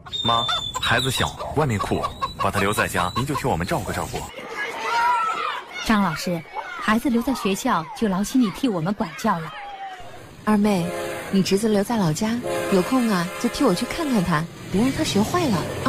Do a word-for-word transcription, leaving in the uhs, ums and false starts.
妈，孩子小，外面酷，把他留在家，您就替我们照顾照顾。 张老师，孩子留在学校就劳心你替我们管教了。 二妹，你侄子留在老家，有空啊就替我去看看他，别让他学坏了啊。